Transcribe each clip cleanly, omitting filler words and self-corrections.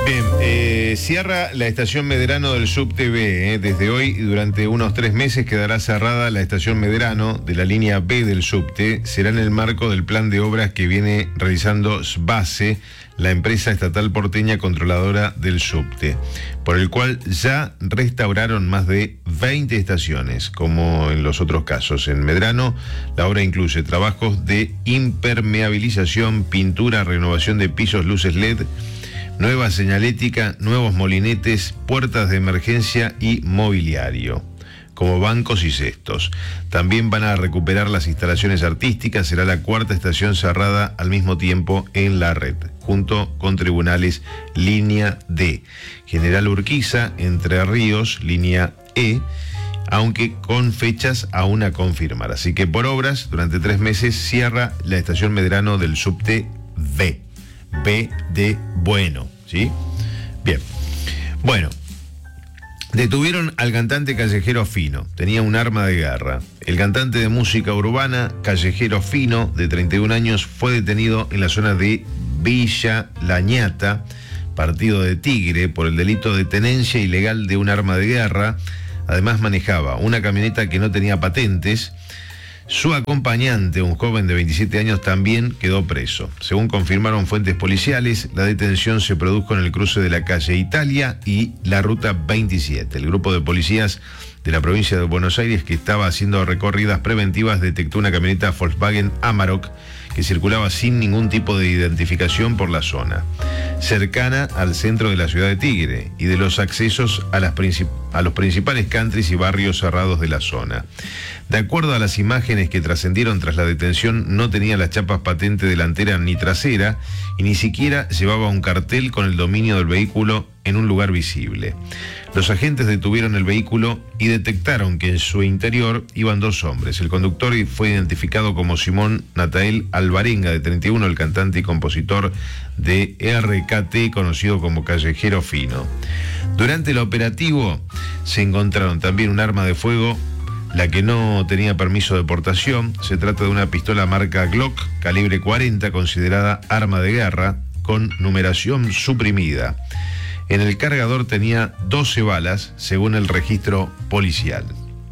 Bien, cierra la estación Medrano del subte B. Desde hoy y durante unos 3 meses quedará cerrada la estación Medrano de la línea B del subte. Será en el marco del plan de obras que viene realizando SBASE, la empresa estatal porteña controladora del subte, por el cual ya restauraron más de 20 estaciones, como en los otros casos. En Medrano, la obra incluye trabajos de impermeabilización, pintura, renovación de pisos, luces LED, nueva señalética, nuevos molinetes, puertas de emergencia y mobiliario, como bancos y cestos. También van a recuperar las instalaciones artísticas. Será la 4ª estación cerrada al mismo tiempo en la red, junto con tribunales línea D. General Urquiza, Entre Ríos, línea E, aunque con fechas aún a confirmar. Así que por obras, durante 3 meses cierra la estación Medrano del subte B. B de bueno, ¿sí? Bien. Bueno, detuvieron al cantante Callejero Fino. Tenía un arma de guerra. El cantante de música urbana Callejero Fino, de 31 años, fue detenido en la zona de Villa La Ñata, partido de Tigre, por el delito de tenencia ilegal de un arma de guerra. Además manejaba una camioneta que no tenía patentes. Su acompañante, un joven de 27 años, también quedó preso. Según confirmaron fuentes policiales, la detención se produjo en el cruce de la calle Italia y la ruta 27. El grupo de policías de la provincia de Buenos Aires, que estaba haciendo recorridas preventivas, detectó una camioneta Volkswagen Amarok que circulaba sin ningún tipo de identificación por la zona, cercana al centro de la ciudad de Tigre y de los accesos a los principales countries y barrios cerrados de la zona. De acuerdo a las imágenes que trascendieron tras la detención, no tenía las chapas patente delantera ni trasera y ni siquiera llevaba un cartel con el dominio del vehículo en un lugar visible. Los agentes detuvieron el vehículo y detectaron que en su interior iban 2 hombres. El conductor fue identificado como Simón Natael Alvarenga, de 31, el cantante y compositor de RKT, conocido como Callejero Fino. Durante el operativo se encontraron también un arma de fuego, la que no tenía permiso de portación. Se trata de una pistola marca Glock, calibre 40, considerada arma de guerra, con numeración suprimida. En el cargador tenía 12 balas, según el registro policial.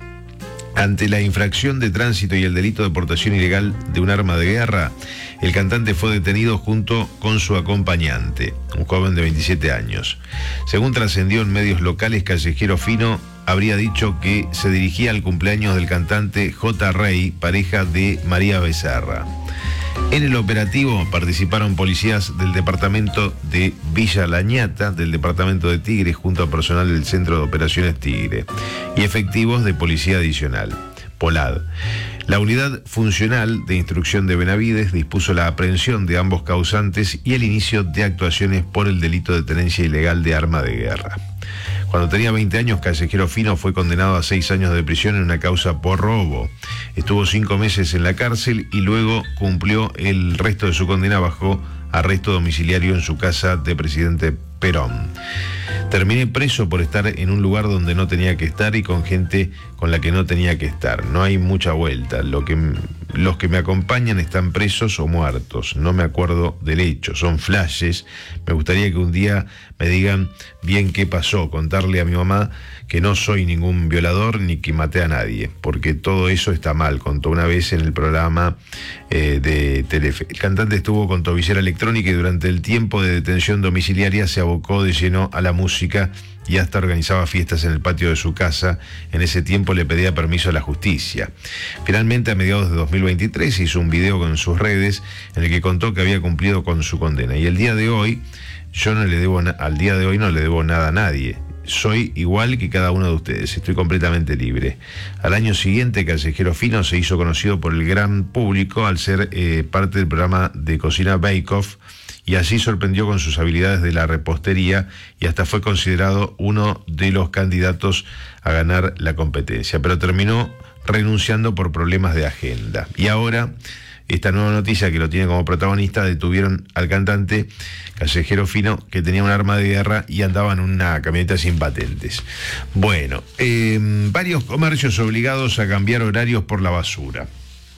Ante la infracción de tránsito y el delito de portación ilegal de un arma de guerra, el cantante fue detenido junto con su acompañante, un joven de 27 años. Según trascendió en medios locales, Callejero Fino habría dicho que se dirigía al cumpleaños del cantante J. Rey, pareja de María Becerra. En el operativo participaron policías del departamento de Villa La Ñata, del departamento de Tigre, junto a personal del Centro de Operaciones Tigre, y efectivos de policía adicional, POLAD. La unidad funcional de instrucción de Benavides dispuso la aprehensión de ambos causantes y el inicio de actuaciones por el delito de tenencia ilegal de arma de guerra. Cuando tenía 20 años, Callejero Fino fue condenado a 6 años de prisión en una causa por robo. Estuvo 5 meses en la cárcel y luego cumplió el resto de su condena bajo arresto domiciliario en su casa de Presidente Perón. Terminé preso por estar en un lugar donde no tenía que estar y con gente con la que no tenía que estar. No hay mucha vuelta. Los que me acompañan están presos o muertos. No me acuerdo del hecho. Son flashes. Me gustaría que un día me digan bien qué pasó. Contarle a mi mamá que no soy ningún violador ni que maté a nadie, porque todo eso está mal, contó una vez en el programa de Telefe. El cantante estuvo con tobillera electrónica y durante el tiempo de detención domiciliaria se abocó de lleno a la música y hasta organizaba fiestas en el patio de su casa. En ese tiempo le pedía permiso a la justicia. Finalmente, a mediados de 2023, hizo un video con sus redes en el que contó que había cumplido con su condena. Y el día de hoy, al día de hoy no le debo nada a nadie. Soy igual que cada uno de ustedes, estoy completamente libre. Al año siguiente, Callejero Fino se hizo conocido por el gran público al ser parte del programa de cocina Bake Off, y así sorprendió con sus habilidades de la repostería y hasta fue considerado uno de los candidatos a ganar la competencia, pero terminó renunciando por problemas de agenda. Y ahora, esta nueva noticia que lo tiene como protagonista: detuvieron al cantante Callejero Fino, que tenía un arma de guerra y andaba en una camioneta sin patentes. Bueno, varios comercios obligados a cambiar horarios por la basura.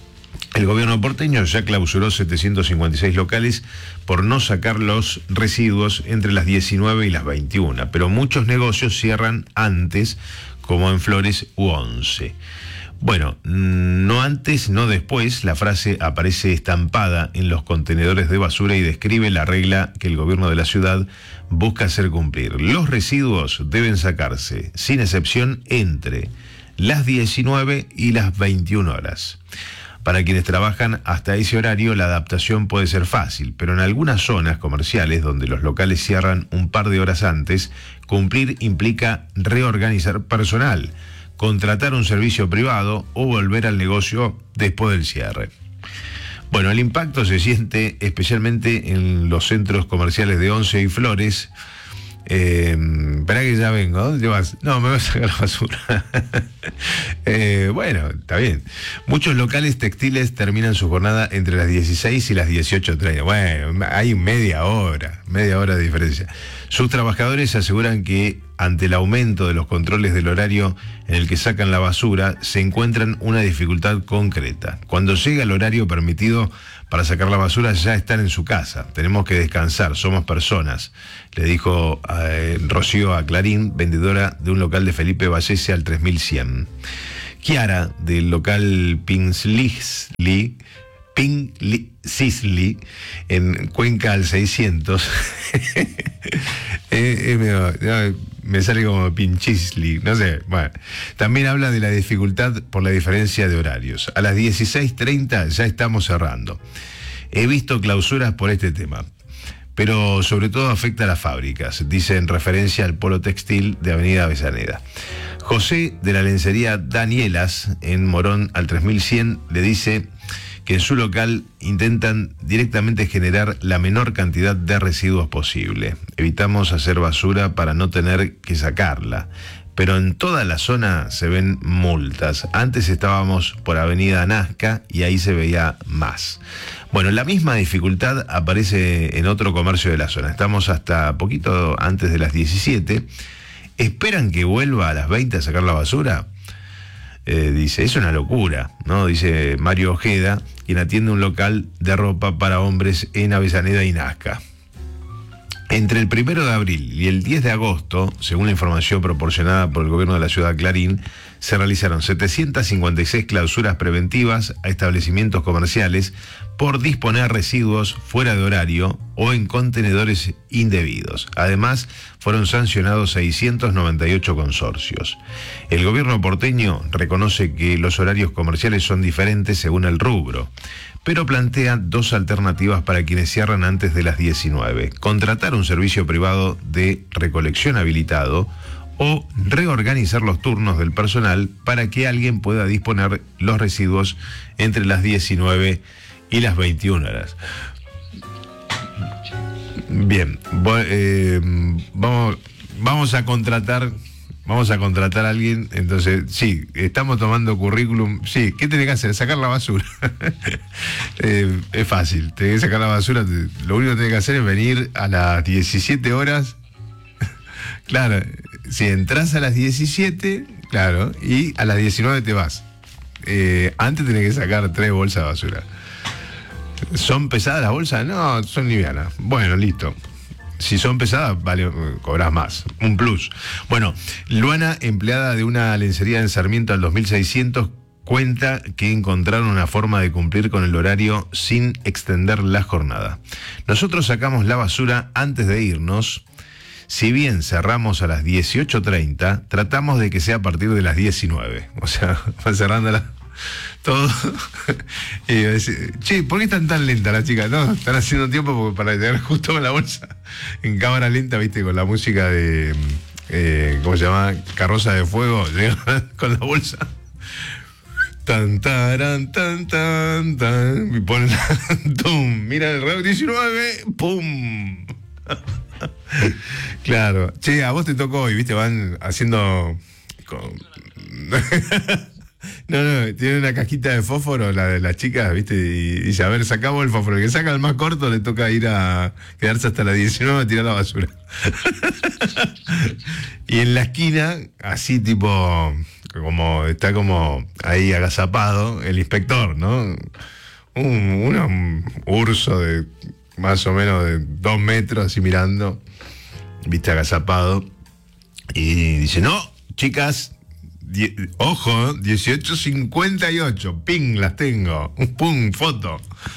El gobierno porteño ya clausuró 756 locales por no sacar los residuos entre las 19 y las 21, pero muchos negocios cierran antes, como en Flores u 11. Bueno, no antes, no después, la frase aparece estampada en los contenedores de basura y describe la regla que el gobierno de la ciudad busca hacer cumplir. Los residuos deben sacarse, sin excepción, entre las 19 y las 21 horas. Para quienes trabajan hasta ese horario, la adaptación puede ser fácil, pero en algunas zonas comerciales donde los locales cierran un par de horas antes, cumplir implica reorganizar personal, contratar un servicio privado o volver al negocio después del cierre. Bueno, el impacto se siente especialmente en los centros comerciales de Once y Flores. Esperá que ya vengo. ¿Dónde te vas? No, me voy a sacar la basura. Bueno, está bien. Muchos locales textiles terminan su jornada entre las 16 y las 18:30. Bueno, hay media hora de diferencia. Sus trabajadores aseguran que ante el aumento de los controles del horario en el que sacan la basura, se encuentran una dificultad concreta. Cuando llega el horario permitido para sacar la basura, ya están en su casa. Tenemos que descansar, somos personas, le dijo Rocío a Clarín, vendedora de un local de Felipe Vallese al 3100. Chiara, del local Pinsisli, en Cuenca al 600. Me sale como Pinchisli, no sé. Bueno, también habla de la dificultad por la diferencia de horarios. A las 16:30 ya estamos cerrando. He visto clausuras por este tema, pero sobre todo afecta a las fábricas, dice en referencia al polo textil de Avenida Avellaneda. José, de la lencería Danielas, en Morón al 3100, le dice que en su local intentan directamente generar la menor cantidad de residuos posible. Evitamos hacer basura para no tener que sacarla, pero en toda la zona se ven multas. Antes estábamos por Avenida Nazca y ahí se veía más. Bueno, la misma dificultad aparece en otro comercio de la zona. Estamos hasta poquito antes de las 17. ¿Esperan que vuelva a las 20 a sacar la basura? Dice, es una locura, ¿no? Dice Mario Ojeda, quien atiende un local de ropa para hombres en Avellaneda y Nazca. Entre el 1 de abril y el 10 de agosto, según la información proporcionada por el gobierno de la ciudad de Clarín, se realizaron 756 clausuras preventivas a establecimientos comerciales por disponer residuos fuera de horario o en contenedores indebidos. Además, fueron sancionados 698 consorcios. El gobierno porteño reconoce que los horarios comerciales son diferentes según el rubro, pero plantea dos alternativas para quienes cierran antes de las 19. Contratar un servicio privado de recolección habilitado o reorganizar los turnos del personal para que alguien pueda disponer los residuos entre las 19 y las 21 horas. Bien, vamos a contratar a alguien. Entonces, sí, estamos tomando currículum. Sí, ¿qué tenés que hacer? Sacar la basura. Es fácil, tenés que sacar la basura. Lo único que tenés que hacer es venir a las 17 horas. Claro, si entras a las 17, claro, y a las 19 te vas. Antes tenés que sacar 3 bolsas de basura. ¿Son pesadas las bolsas? No, son livianas. Bueno, listo. Si son pesadas, vale, cobras más. Un plus. Bueno, Luana, empleada de una lencería en Sarmiento al 2600, cuenta que encontraron una forma de cumplir con el horario sin extender la jornada. Nosotros sacamos la basura antes de irnos. Si bien cerramos a las 18:30, tratamos de que sea a partir de las 19. O sea, van cerrándola todo. Y yo decía, che, ¿por qué están tan lentas las chicas? No, están haciendo tiempo para llegar justo con la bolsa en cámara lenta, viste, con la música de, ¿cómo se llama? Carroza de Fuego, llegan con la bolsa. Tan, taran, tan, tan, tan, y ponen, tum, mira el reloj, 19, pum. Claro. Che, a vos te tocó hoy, viste, van haciendo No, tiene una cajita de fósforo, la de las chicas, ¿viste? Y dice, a ver, sacamos el fósforo. El que saca el más corto le toca ir a quedarse hasta las 19 a tirar la basura. Y en la esquina, así tipo, como está como ahí agazapado, el inspector, ¿no? un urso de más o menos de 2 metros, así mirando, viste, agazapado. Y dice, no, chicas, ojo, 18:58, ping, las tengo, pum, foto.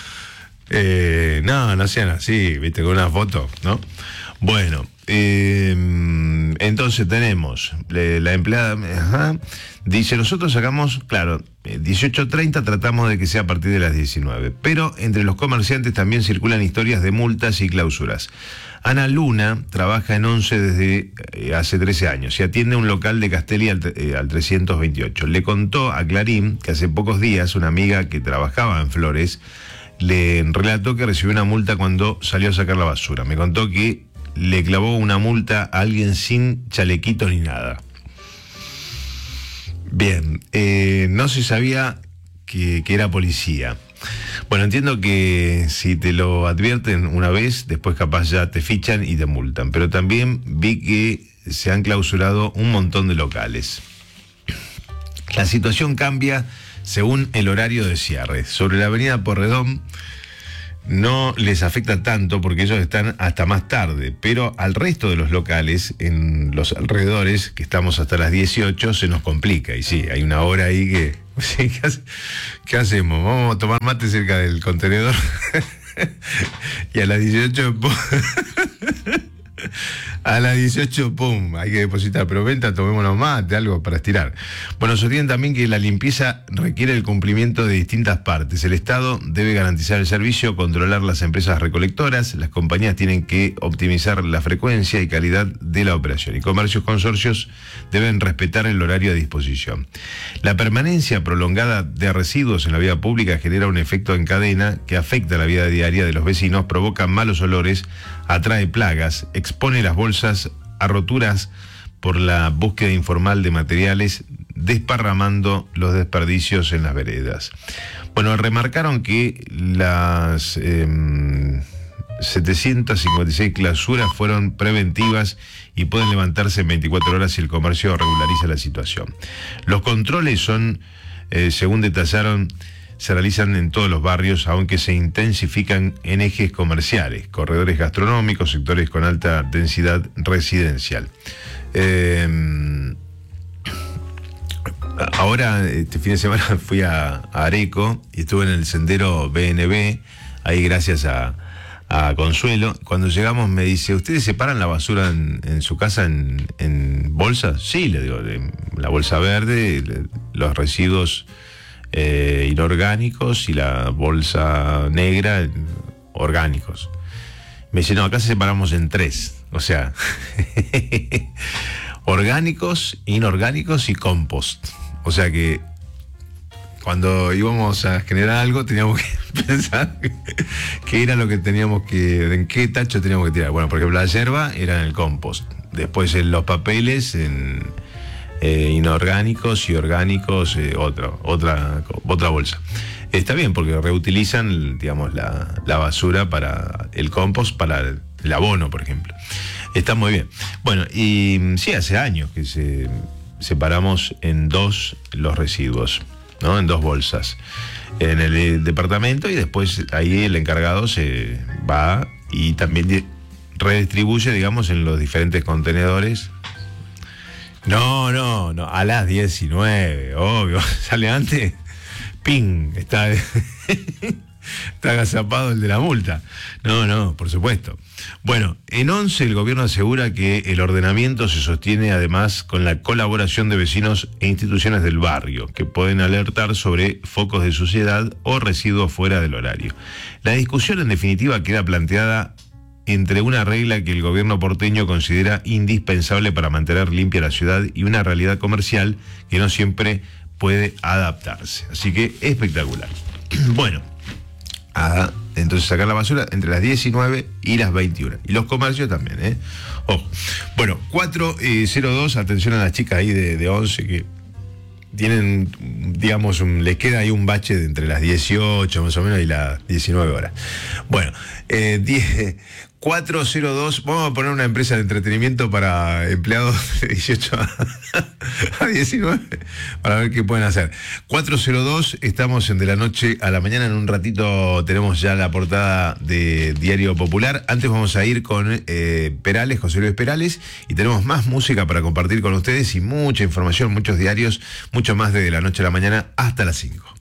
No sean así, viste, con una foto, ¿no? Bueno, entonces tenemos la empleada, dice, nosotros sacamos, claro, 18:30 tratamos de que sea a partir de las 19, pero entre los comerciantes también circulan historias de multas y clausuras. Ana Luna trabaja en 11 desde hace 13 años y atiende un local de Castelli al 328. Le contó a Clarín que hace pocos días una amiga que trabajaba en Flores le relató que recibió una multa cuando salió a sacar la basura. Me contó que le clavó una multa a alguien sin chalequito ni nada. Bien, no se sabía que era policía. Bueno, entiendo que si te lo advierten una vez, después capaz ya te fichan y te multan. Pero también vi que se han clausurado un montón de locales. La situación cambia según el horario de cierre. Sobre la avenida Porredón no les afecta tanto porque ellos están hasta más tarde, pero al resto de los locales en los alrededores, que estamos hasta las 18, se nos complica. Y sí, hay una hora ahí que... Sí, ¿qué hacemos? Vamos a tomar mate cerca del contenedor y a las 18... A las 18, pum, hay que depositar, pero venta, tomémonos mate, algo para estirar. Bueno, sostienen también que la limpieza requiere el cumplimiento de distintas partes. El Estado debe garantizar el servicio, controlar las empresas recolectoras, las compañías tienen que optimizar la frecuencia y calidad de la operación, y comercios consorcios deben respetar el horario de disposición. La permanencia prolongada de residuos en la vía pública genera un efecto en cadena que afecta la vida diaria de los vecinos, provoca malos olores, atrae plagas, expone las bolsas a roturas por la búsqueda informal de materiales, desparramando los desperdicios en las veredas. Bueno, remarcaron que las 756 clausuras fueron preventivas y pueden levantarse en 24 horas si el comercio regulariza la situación. Los controles son, según detallaron, se realizan en todos los barrios, aunque se intensifican en ejes comerciales, corredores gastronómicos, sectores con alta densidad residencial. Ahora, este fin de semana fui a Areco y estuve en el sendero BNB, ahí gracias a Consuelo. Cuando llegamos me dice, ¿ustedes separan la basura en su casa en bolsas? Sí, le digo, la bolsa verde, los residuos inorgánicos y la bolsa negra orgánicos. Me dice, no, acá separamos en 3, o sea, orgánicos, inorgánicos y compost. O sea que cuando íbamos a generar algo teníamos que pensar qué era lo que teníamos que, en qué tacho teníamos que tirar. Bueno, por ejemplo, la yerba era en el compost, después en los papeles en inorgánicos y orgánicos, otra bolsa. Está bien porque reutilizan, digamos, la basura para el compost, para el abono, por ejemplo. Está muy bien. Bueno, y sí, hace años que separamos en 2 los residuos, ¿no? En 2 bolsas. En el departamento, y después ahí el encargado se va y también redistribuye, digamos, en los diferentes contenedores. No, a las 19, obvio, sale antes, ping, está agazapado el de la multa. No, por supuesto. Bueno, en 11 el gobierno asegura que el ordenamiento se sostiene además con la colaboración de vecinos e instituciones del barrio, que pueden alertar sobre focos de suciedad o residuos fuera del horario. La discusión en definitiva queda planteada entre una regla que el gobierno porteño considera indispensable para mantener limpia la ciudad y una realidad comercial que no siempre puede adaptarse. Así que espectacular. Bueno, entonces sacar la basura entre las 19 y las 21. Y los comercios también, ¿eh? Ojo. Bueno, 402, atención a las chicas ahí de 11 que tienen, digamos, les queda ahí un bache de entre las 18 más o menos y las 19 horas. Bueno, 402, vamos a poner una empresa de entretenimiento para empleados de 18 a 19, para ver qué pueden hacer. 402, estamos en De la Noche a la Mañana. En un ratito tenemos ya la portada de Diario Popular. Antes vamos a ir con Perales, José Luis Perales, y tenemos más música para compartir con ustedes y mucha información, muchos diarios, mucho más de La Noche a la Mañana hasta las 5.